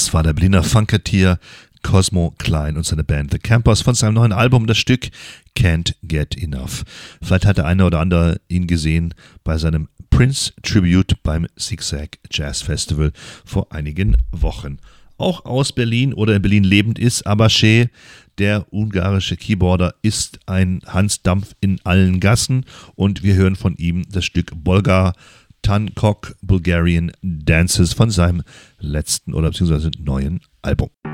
Das war der Berliner Funketeer Cosmo Klein und seine Band The Campers von seinem neuen Album, das Stück Can't Get Enough. Vielleicht hat der eine oder andere ihn gesehen bei seinem Prince Tribute beim Zigzag Jazz Festival vor einigen Wochen. Auch aus Berlin oder in Berlin lebend ist Abache, der ungarische Keyboarder, ist ein Hansdampf in allen Gassen und wir hören von ihm das Stück Bolgar Tankok Bulgarian Dances von seinem letzten oder beziehungsweise neuen Album.